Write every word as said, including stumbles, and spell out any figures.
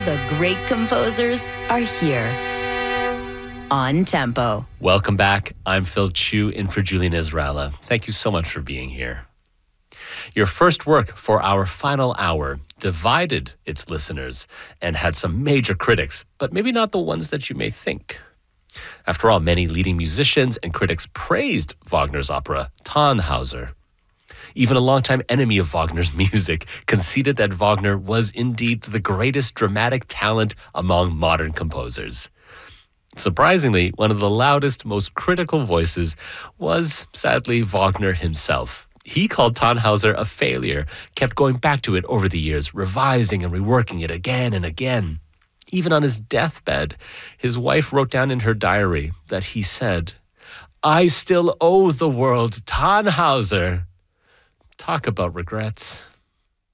The great composers are here. On Tempo. Welcome back. I'm Phil Chu in for Julian Israela. Thank you so much for being here. Your first work for our final hour divided its listeners and had some major critics, but maybe not the ones that you may think. After all, many leading musicians and critics praised Wagner's opera, Tannhäuser. Even a longtime enemy of Wagner's music conceded that Wagner was indeed the greatest dramatic talent among modern composers. Surprisingly, one of the loudest, most critical voices was, sadly, Wagner himself. He called Tannhäuser a failure, kept going back to it over the years, revising and reworking it again and again. Even on his deathbed, his wife wrote down in her diary that he said, "I still owe the world Tannhäuser." Talk about regrets.